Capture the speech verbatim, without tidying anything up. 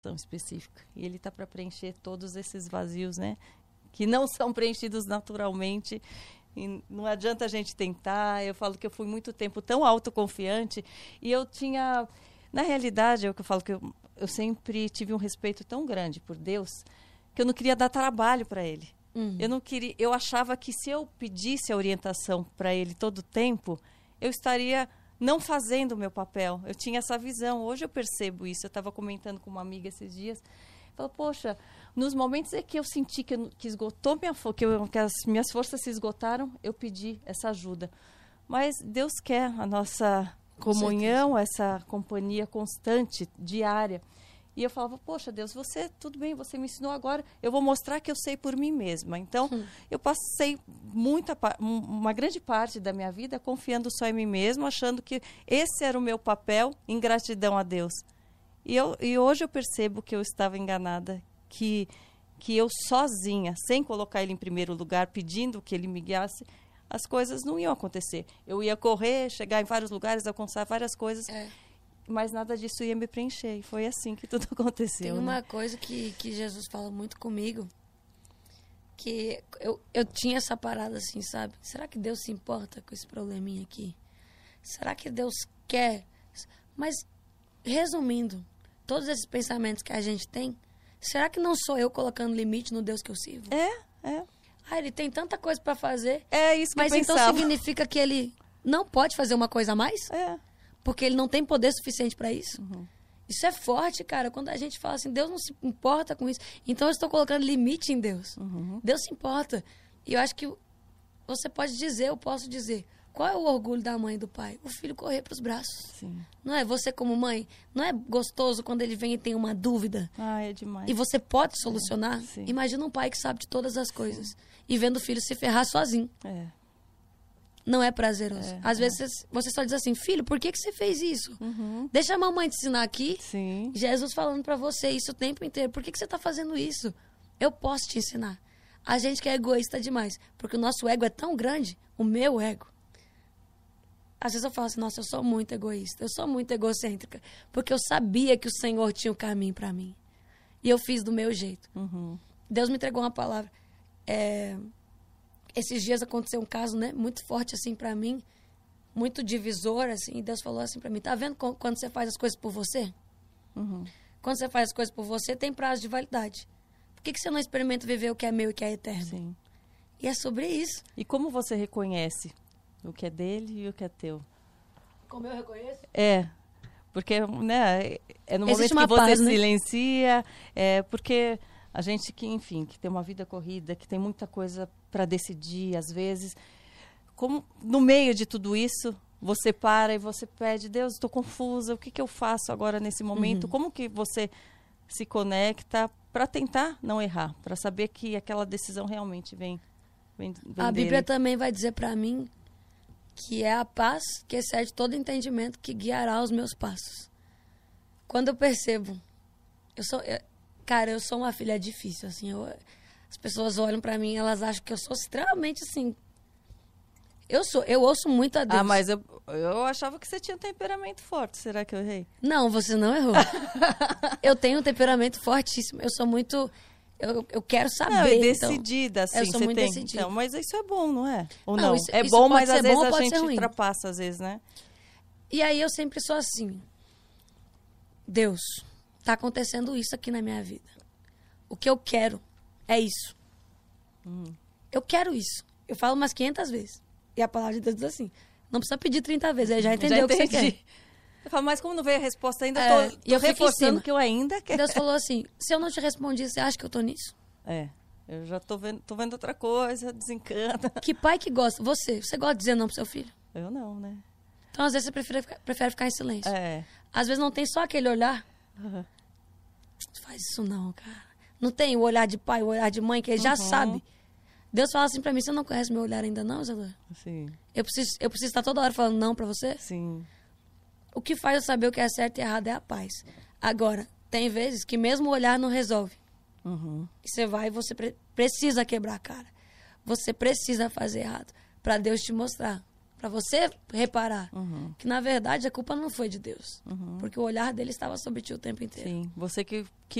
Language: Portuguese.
específica. E ele está para preencher todos esses vazios, né? Que não são preenchidos naturalmente. E não adianta a gente tentar. Eu falo que eu fui muito tempo tão autoconfiante e eu tinha... Na realidade, é o que eu falo, que eu, eu sempre tive um respeito tão grande por Deus que eu não queria dar trabalho para ele. Uhum. Eu não queria... Eu achava que se eu pedisse a orientação para ele todo o tempo, eu estaria não fazendo o meu papel. Eu tinha essa visão. Hoje eu percebo isso. Eu estava comentando com uma amiga esses dias. Falei, poxa, nos momentos em que eu senti que, eu, que esgotou minha força, que, eu, que as minhas forças se esgotaram, eu pedi essa ajuda. Mas Deus quer a nossa comunhão, essa companhia constante, diária. E eu falava, poxa, Deus, você, tudo bem, você me ensinou agora, eu vou mostrar que eu sei por mim mesma. Então, hum. eu passei muita, uma grande parte da minha vida confiando só em mim mesma, achando que esse era o meu papel em gratidão a Deus. E, eu, e hoje eu percebo que eu estava enganada, que, que eu sozinha, sem colocar ele em primeiro lugar, pedindo que ele me guiasse, as coisas não iam acontecer. Eu ia correr, chegar em vários lugares, alcançar várias coisas, é. mas nada disso ia me preencher. E foi assim que tudo aconteceu. Tem uma né? coisa que, que Jesus fala muito comigo, que eu, eu tinha essa parada assim, sabe? Será que Deus se importa com esse probleminha aqui? Será que Deus quer? Mas, resumindo, todos esses pensamentos que a gente tem, será que não sou eu colocando limite no Deus que eu sirvo? É, é. Ah, ele tem tanta coisa pra fazer. É isso que mas eu então pensava. significa que ele não pode fazer uma coisa a mais? É. Porque ele não tem poder suficiente pra isso? Uhum. Isso é forte, cara. Quando a gente fala assim, Deus não se importa com isso. Então eu estou colocando limite em Deus. Uhum. Deus se importa. E eu acho que você pode dizer, eu posso dizer, qual é o orgulho da mãe e do pai? O filho correr pros braços. Sim. Não é? Você como mãe, não é gostoso quando ele vem e tem uma dúvida? Ah, é demais. E você pode solucionar? É, sim. Imagina um pai que sabe de todas as coisas. Sim. E vendo o filho se ferrar sozinho. É. Não é prazeroso. É, Às é. vezes você só diz assim, filho, por que, que você fez isso? Uhum. Deixa a mamãe te ensinar aqui. Sim. Jesus falando pra você isso o tempo inteiro. Por que, que você tá fazendo isso? Eu posso te ensinar. A gente que é egoísta demais. Porque o nosso ego é tão grande, o meu ego. Às vezes eu falo assim, nossa, eu sou muito egoísta, eu sou muito egocêntrica. Porque eu sabia que o Senhor tinha um caminho pra mim. E eu fiz do meu jeito. Uhum. Deus me entregou uma palavra. É... Esses dias aconteceu um caso, né, muito forte, assim, pra mim. Muito divisor, assim. E Deus falou assim pra mim, tá vendo quando você faz as coisas por você? Uhum. Quando você faz as coisas por você, tem prazo de validade. Por que, que você não experimenta viver o que é meu e o que é eterno? Sim. E é sobre isso. E como você reconhece o que é dele e o que é teu? Como eu reconheço? É, porque, né, é no Existe momento que uma você paz, né? silencia, é porque a gente que, enfim, que tem uma vida corrida, que tem muita coisa para decidir, às vezes, como no meio de tudo isso, você para e você pede, Deus, estou confusa, o que, que eu faço agora nesse momento? Uhum. Como que você se conecta para tentar não errar, para saber que aquela decisão realmente vem, vem, vem A dele? Bíblia também vai dizer pra mim que é a paz que excede todo entendimento que guiará os meus passos. Quando eu percebo, eu sou, eu, cara, eu sou uma filha difícil, assim, eu, as pessoas olham pra mim, elas acham que eu sou extremamente, assim, eu sou, eu ouço muito a Deus. Ah, mas eu, eu achava que você tinha um temperamento forte, será que eu errei? Não, você não errou. Eu tenho um temperamento fortíssimo, eu sou muito... Eu, eu quero saber. Não, é então, decidida, assim, eu sou você muito tem. decidida. Então, mas isso é bom, não é? Ou não? Não, isso- é isso bom, pode mas ser às vezes bom, a pode gente ser ruim. ultrapassa, às vezes, né? E aí eu sempre sou assim. Deus, tá acontecendo isso aqui na minha vida. O que eu quero é isso. Hum. Eu quero isso. Eu falo umas quinhentas vezes. E a palavra de Deus diz assim, não precisa pedir trinta vezes, ele já entendeu Já o que você entendi. quer. Eu falo, mas como não veio a resposta ainda, É, eu tô, e tô eu fico em reforçando cima. que eu ainda quero. Deus falou assim, se eu não te respondi, você acha que eu tô nisso? É, eu já tô vendo, tô vendo outra coisa, desencana. Que pai que gosta? Você, você gosta de dizer não pro seu filho? Eu não, né? Então, às vezes, você prefere ficar, prefere ficar em silêncio. É. Às vezes não tem só aquele olhar. Uhum. Não faz isso não, cara. Não tem o olhar de pai, o olhar de mãe, que ele já Uhum. sabe. Deus fala assim pra mim, você não conhece meu olhar ainda não, Isadora? Sim, Eu preciso, eu preciso estar toda hora falando não pra você? sim. O que faz eu saber o que é certo e errado é a paz. Agora, tem vezes que mesmo o olhar não resolve. Uhum. E você vai e você pre- precisa quebrar a cara. Você precisa fazer errado pra Deus te mostrar. Pra você reparar Uhum. que, na verdade, a culpa não foi de Deus. Uhum. Porque o olhar dele estava sobre ti o tempo inteiro. Sim, você que, que